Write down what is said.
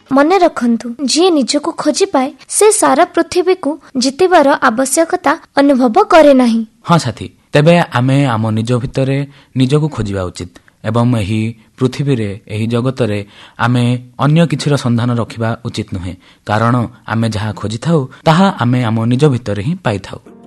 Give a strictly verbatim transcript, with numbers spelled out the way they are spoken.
ମନେ ରଖନ୍ତୁ, ଯିଏ ନିଜକୁ ଖୋଜି ପାଏ ସେ ସାରା ପୃଥିବୀକୁ ଜିତିବାର ଆବଶ୍ୟକତା ଅନୁଭବ କରେ ନାହିଁ। ହଁ ସାଥୀ, ତେବେ ଆମେ ଆମ ନିଜ ଭିତରେ ନିଜକୁ ଖୋଜିବା ଉଚିତ ଏବଂ ଏହି ପୃଥିବୀରେ, ଏହି ଜଗତରେ ଆମେ ଅନ୍ୟ କିଛିର ସନ୍ଧାନ ରଖିବା ଉଚିତ ନୁହେଁ, କାରଣ ଆମେ ଯାହା ଖୋଜିଥାଉ ତାହା ଆମେ ଆମ ନିଜ ଭିତରେ ହିଁ ପାଇଥାଉ।